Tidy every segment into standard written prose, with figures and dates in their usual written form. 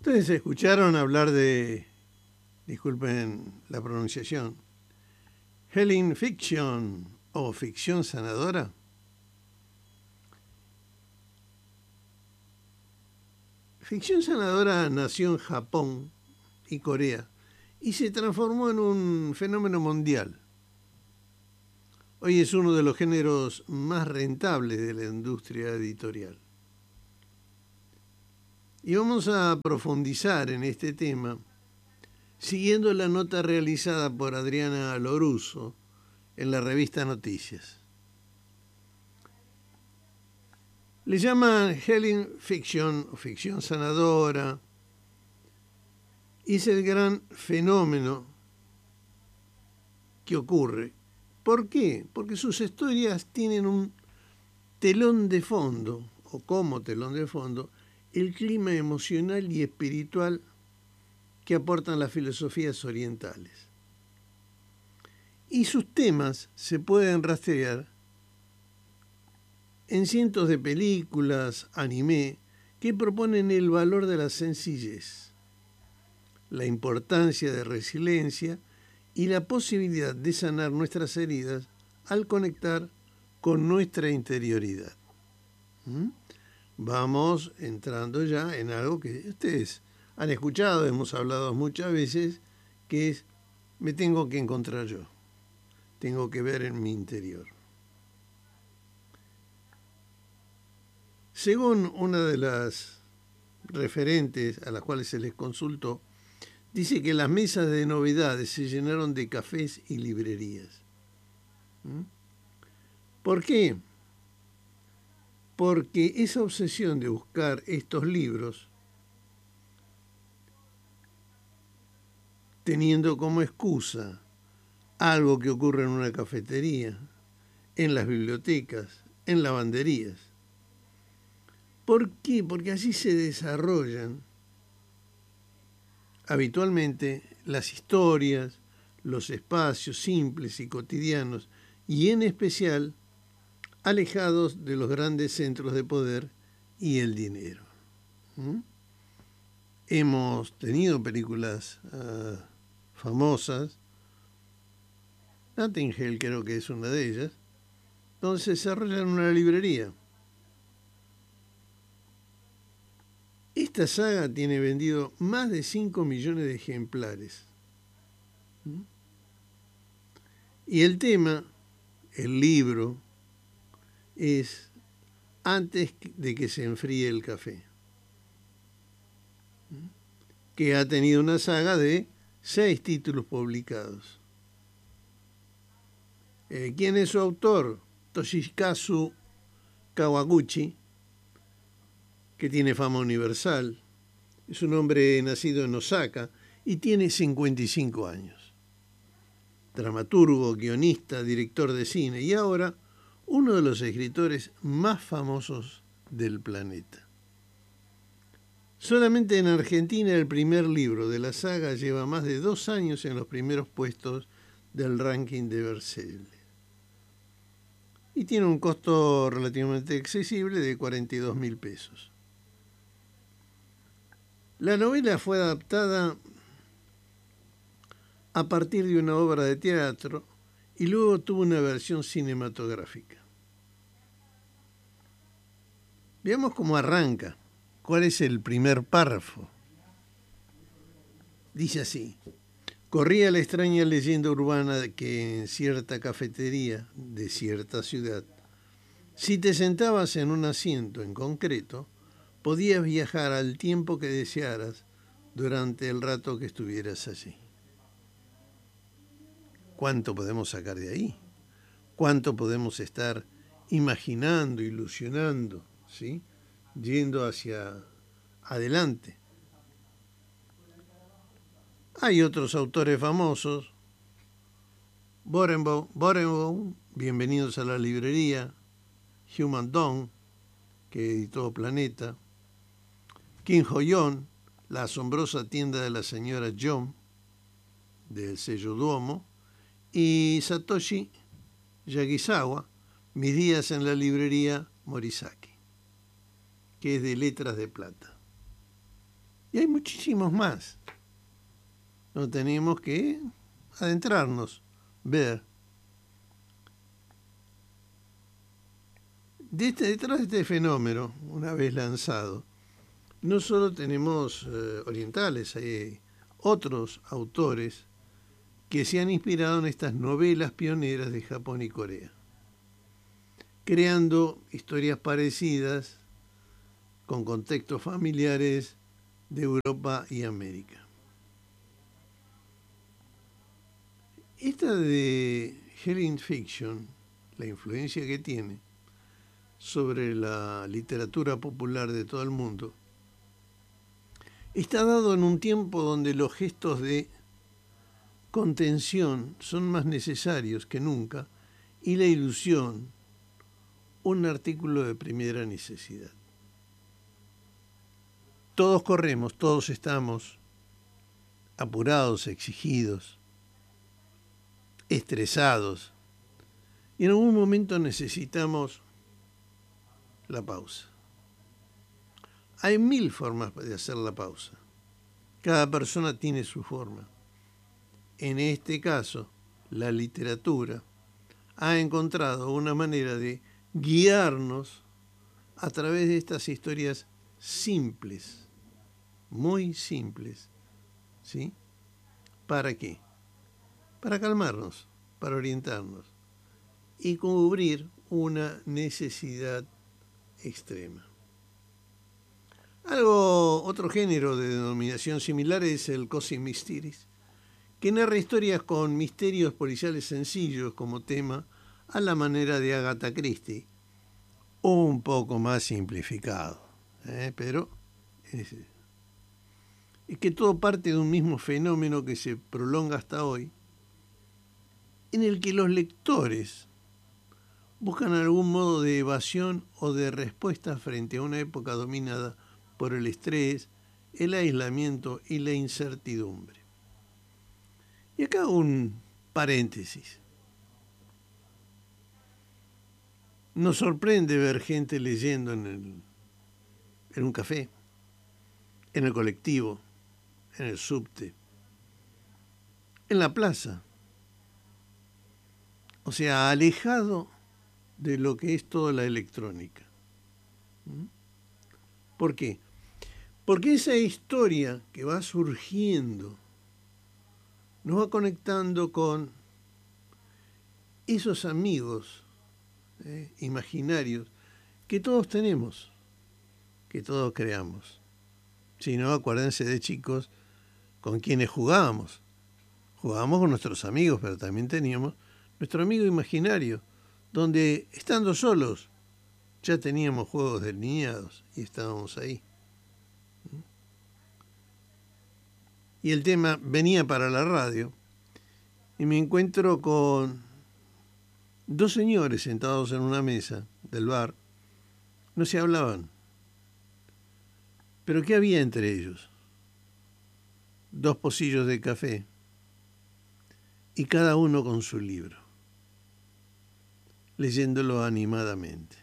Ustedes escucharon hablar de, disculpen la pronunciación, Healing Fiction o ficción sanadora. Ficción sanadora nació en Japón y Corea y se transformó en un fenómeno mundial. Hoy es uno de los géneros más rentables de la industria editorial. Y vamos a profundizar en este tema siguiendo la nota realizada por Adriana Loruso en la revista Noticias. Le llaman Healing Fiction o ficción sanadora. Y es el gran fenómeno que ocurre. ¿Por qué? Porque sus historias tienen un telón de fondo, o como telón de fondo, el clima emocional y espiritual que aportan las filosofías orientales. Y sus temas se pueden rastrear en cientos de películas, anime, que proponen el valor de la sencillez, la importancia de resiliencia y la posibilidad de sanar nuestras heridas al conectar con nuestra interioridad. Vamos entrando ya en algo que ustedes han escuchado, hemos hablado muchas veces, que es, me tengo que encontrar yo, tengo que ver en mi interior. Según una de las referentes a las cuales se les consultó, dice que las mesas de novedades se llenaron de cafés y librerías. ¿Por qué? Porque esa obsesión de buscar estos libros, teniendo como excusa algo que ocurre en una cafetería, en las bibliotecas, en lavanderías. ¿Por qué? Porque así se desarrollan habitualmente las historias, los espacios simples y cotidianos, y en especial alejados de los grandes centros de poder y el dinero. Hemos tenido películas famosas, Notting Hill creo que es una de ellas, donde se desarrolla en una librería. Esta saga tiene vendido más de 5 millones de ejemplares. Y el tema, el libro, es antes de que se enfríe el café, que ha tenido una saga de 6 títulos publicados. ¿Quién es su autor? Toshikazu Kawaguchi, que tiene fama universal. Es un hombre nacido en Osaka y tiene 55 años. Dramaturgo, guionista, director de cine y ahora uno de los escritores más famosos del planeta. Solamente en Argentina el primer libro de la saga lleva más de 2 años en los primeros puestos del ranking de bestsellers. Y tiene un costo relativamente accesible de 42.000 pesos. La novela fue adaptada a partir de una obra de teatro y luego tuvo una versión cinematográfica. Veamos cómo arranca. ¿Cuál es el primer párrafo? Dice así: corría la extraña leyenda urbana de que en cierta cafetería de cierta ciudad, si te sentabas en un asiento en concreto, podías viajar al tiempo que desearas durante el rato que estuvieras allí. ¿Cuánto podemos sacar de ahí? ¿Cuánto podemos estar imaginando, ilusionando, ¿sí? Yendo hacia adelante? Hay otros autores famosos. Barenboim, Bienvenidos a la librería. Human Dawn, que editó Planeta. Kim Ho-yeon, La asombrosa tienda de la señora John, del sello Duomo. Y Satoshi Yagisawa, Mis días en la librería Morisaki, que es de Letras de Plata. Y hay muchísimos más. No tenemos que adentrarnos, ver. Detrás de este fenómeno, una vez lanzado, no solo tenemos orientales, hay otros autores que se han inspirado en estas novelas pioneras de Japón y Corea, creando historias parecidas con contextos familiares de Europa y América. Esta de Hellin Fiction, la influencia que tiene sobre la literatura popular de todo el mundo, está dado en un tiempo donde los gestos de contención son más necesarios que nunca y la ilusión un artículo de primera necesidad. Todos corremos, todos estamos apurados, exigidos, estresados, y en algún momento necesitamos la pausa. Hay 1000 formas de hacer la pausa. Cada persona tiene su forma. En este caso, la literatura ha encontrado una manera de guiarnos a través de estas historias simples, muy simples, ¿sí? ¿Para qué? Para calmarnos, para orientarnos y cubrir una necesidad extrema. Otro género de denominación similar es el Cozy Mysteries, que narra historias con misterios policiales sencillos como tema, a la manera de Agatha Christie, un poco más simplificado, pero es que todo parte de un mismo fenómeno que se prolonga hasta hoy, en el que los lectores buscan algún modo de evasión o de respuesta frente a una época dominada por el estrés, el aislamiento y la incertidumbre. Y acá un paréntesis. Nos sorprende ver gente leyendo en un café, en el colectivo, en el subte, en la plaza. O sea, alejado de lo que es toda la electrónica. ¿Por qué? Porque esa historia que va surgiendo nos va conectando con esos amigos imaginarios que todos tenemos, que todos creamos. Si no, acuérdense de chicos con quienes jugábamos. Jugábamos con nuestros amigos, pero también teníamos nuestro amigo imaginario, donde estando solos ya teníamos juegos delineados y estábamos ahí. Y el tema venía para la radio y me encuentro con 2 señores sentados en una mesa del bar. No se hablaban. ¿Pero qué había entre ellos? 2 pocillos de café y cada uno con su libro, leyéndolo animadamente.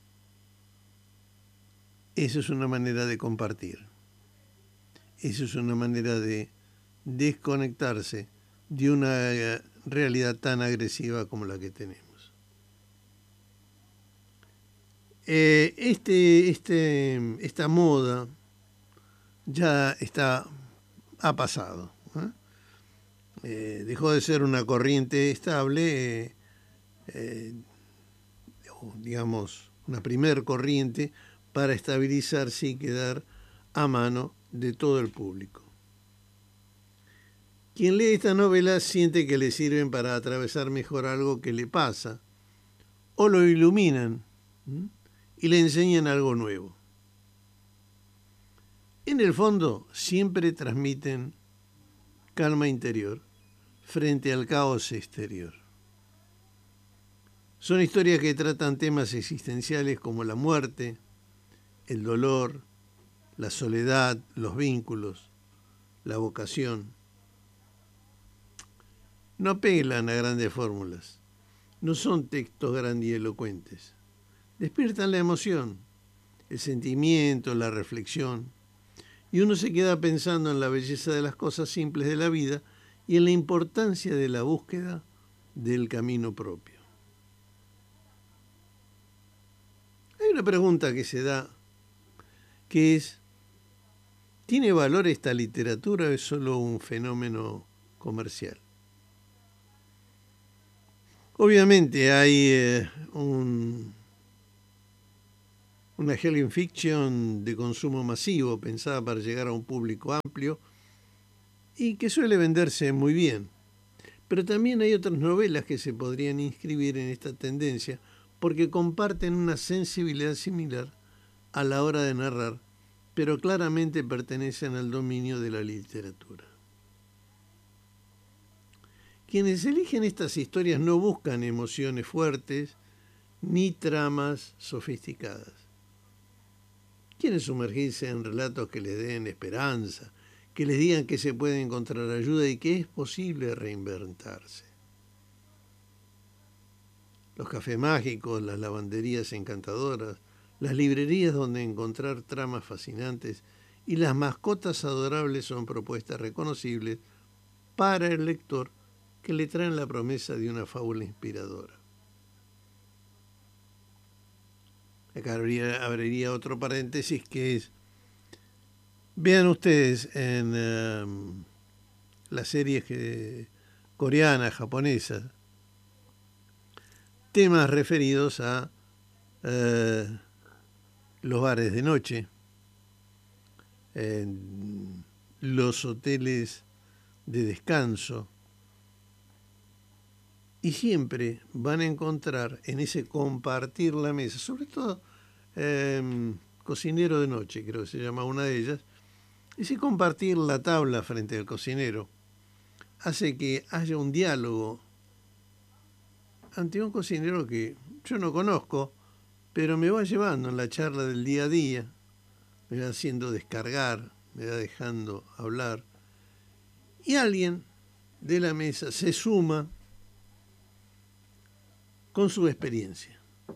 Eso es una manera de compartir. Eso es una manera de desconectarse de una realidad tan agresiva como la que tenemos. Esta moda ya ha pasado. Dejó de ser una corriente estable, digamos, una primer corriente para estabilizarse y quedar a mano de todo el público. Quien lee esta novela siente que le sirven para atravesar mejor algo que le pasa, o lo iluminan y le enseñan algo nuevo. En el fondo, siempre transmiten calma interior frente al caos exterior. Son historias que tratan temas existenciales como la muerte, el dolor, la soledad, los vínculos, la vocación. No apelan a grandes fórmulas, no son textos grandilocuentes. Despiertan la emoción, el sentimiento, la reflexión y uno se queda pensando en la belleza de las cosas simples de la vida y en la importancia de la búsqueda del camino propio. Hay una pregunta que se da, que es, ¿tiene valor esta literatura o es solo un fenómeno comercial? Obviamente hay una Helen Fiction de consumo masivo, pensada para llegar a un público amplio y que suele venderse muy bien. Pero también hay otras novelas que se podrían inscribir en esta tendencia porque comparten una sensibilidad similar a la hora de narrar, pero claramente pertenecen al dominio de la literatura. Quienes eligen estas historias no buscan emociones fuertes ni tramas sofisticadas. Quieren sumergirse en relatos que les den esperanza, que les digan que se puede encontrar ayuda y que es posible reinventarse. Los cafés mágicos, las lavanderías encantadoras, las librerías donde encontrar tramas fascinantes y las mascotas adorables son propuestas reconocibles para el lector que le traen la promesa de una fábula inspiradora. Acá abriría otro paréntesis que es, vean ustedes en las series coreanas, japonesas, temas referidos a los bares de noche, los hoteles de descanso, y siempre van a encontrar en ese compartir la mesa, sobre todo Cocinero de Noche, creo que se llama una de ellas, ese compartir la tabla frente al cocinero hace que haya un diálogo ante un cocinero que yo no conozco, pero me va llevando en la charla del día a día, me va haciendo descargar, me va dejando hablar, y alguien de la mesa se suma con su experiencia.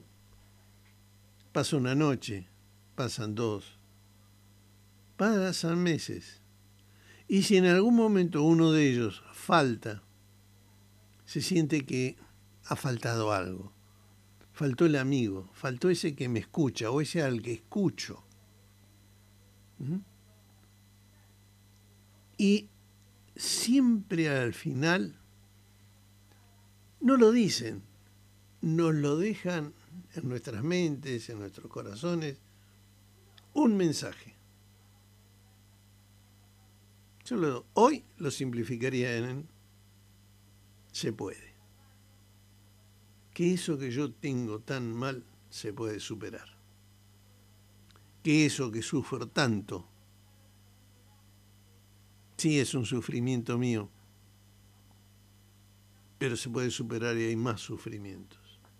Pasa una noche, pasan 2, pasan meses, y si en algún momento uno de ellos falta, se siente que ha faltado algo. Faltó el amigo, faltó ese que me escucha o ese al que escucho. Y siempre al final no lo dicen, nos lo dejan en nuestras mentes, en nuestros corazones, un mensaje. Hoy lo simplificaría en se puede. Que eso que yo tengo tan mal se puede superar. Que eso que sufro tanto, sí es un sufrimiento mío, pero se puede superar y hay más sufrimientos.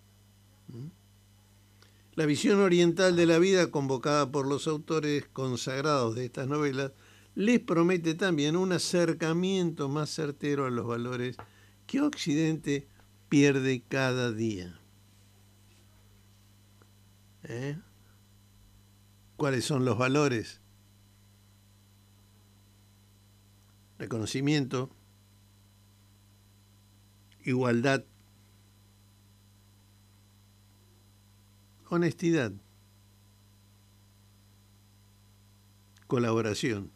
La visión oriental de la vida convocada por los autores consagrados de estas novelas les promete también un acercamiento más certero a los valores que Occidente pierde cada día. ¿Cuáles son los valores? Reconocimiento, igualdad, honestidad, colaboración.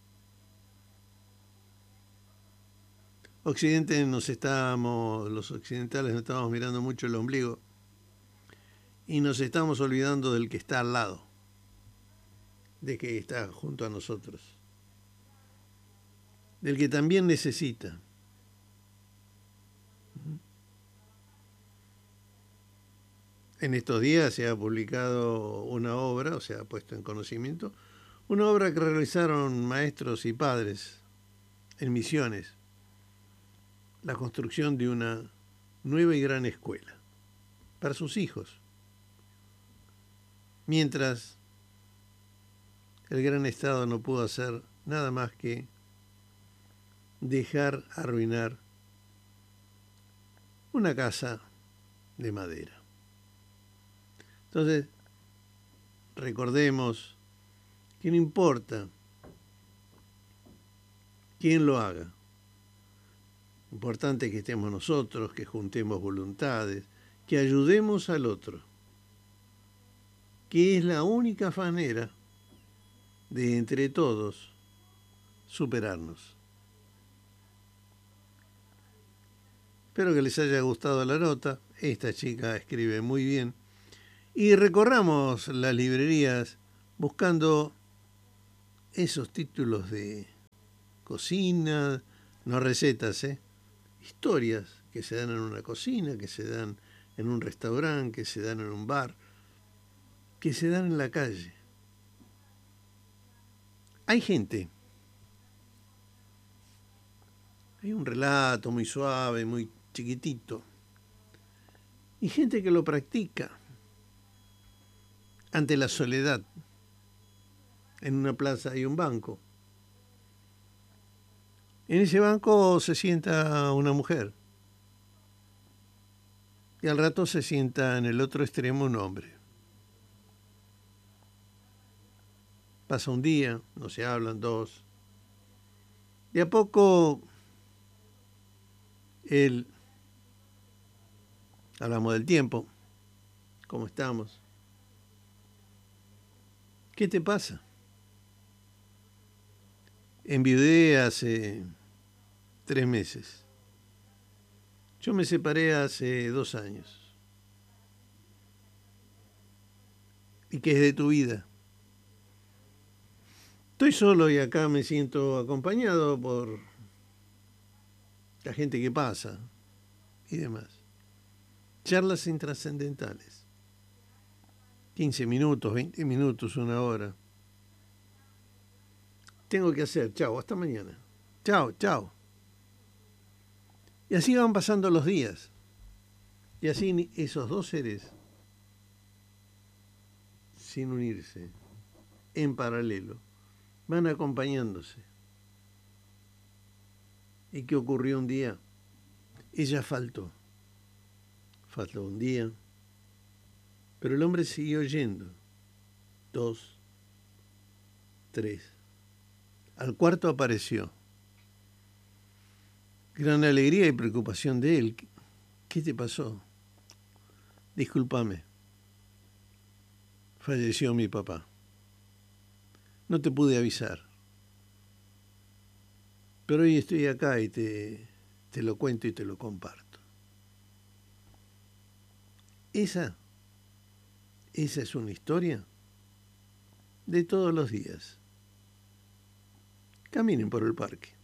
Los occidentales nos estábamos mirando mucho el ombligo y nos estamos olvidando del que está al lado, de que está junto a nosotros, del que también necesita. En estos días se ha publicado una obra, o se ha puesto en conocimiento, una obra que realizaron maestros y padres en Misiones, la construcción de una nueva y gran escuela para sus hijos, mientras el gran Estado no pudo hacer nada más que dejar arruinar una casa de madera. Entonces, recordemos que no importa quien lo haga. Importante que estemos nosotros, que juntemos voluntades, que ayudemos al otro, que es la única manera de entre todos superarnos. Espero que les haya gustado la nota. Esta chica escribe muy bien. Y recorramos las librerías buscando esos títulos de cocina, no recetas, historias que se dan en una cocina, que se dan en un restaurante, que se dan en un bar, que se dan en la calle. Hay gente, hay un relato muy suave, muy chiquitito, y gente que lo practica ante la soledad. En una plaza hay un banco. En ese banco se sienta una mujer y al rato se sienta en el otro extremo un hombre. Pasa un día, no se hablan, dos. De a poco hablamos del tiempo, cómo estamos. ¿Qué te pasa? Enviudé hace 3 meses. Yo me separé hace 2 años. ¿Y qué es de tu vida? Estoy solo y acá me siento acompañado por la gente que pasa y demás. Charlas intrascendentales. 15 minutos, 20 minutos, 1 hora. Tengo que hacer. Chao, hasta mañana. Chao, chao. Y así van pasando los días. Y así esos dos seres, sin unirse, en paralelo, van acompañándose. ¿Y qué ocurrió un día? Ella faltó. Faltó un día. Pero el hombre siguió yendo. 2, 3. Al cuarto apareció. Gran alegría y preocupación de él. ¿Qué te pasó? Discúlpame. Falleció mi papá. No te pude avisar. Pero hoy estoy acá y te lo cuento y te lo comparto. Esa es una historia de todos los días. Caminen por el parque.